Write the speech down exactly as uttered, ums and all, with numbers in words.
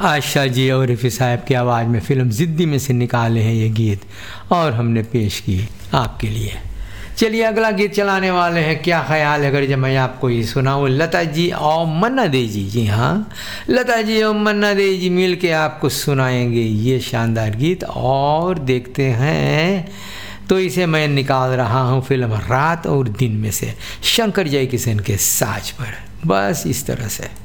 आशा जी और रफ़ी साहब की आवाज़ में फ़िल्म ज़िद्दी में से निकाले हैं ये गीत और हमने पेश किए आपके लिए। चलिए अगला गीत चलाने वाले हैं, क्या ख्याल है अगर जब मैं आपको ये सुनाऊँ। लता जी और मन्ना दे जी, जी हाँ, लता जी और मन्ना दे जी मिल के आपको सुनाएंगे ये शानदार गीत। और देखते हैं तो इसे मैं निकाल रहा हूँ फिल्म रात और दिन में से, शंकर जयकिशन के साज पर, बस इस तरह से।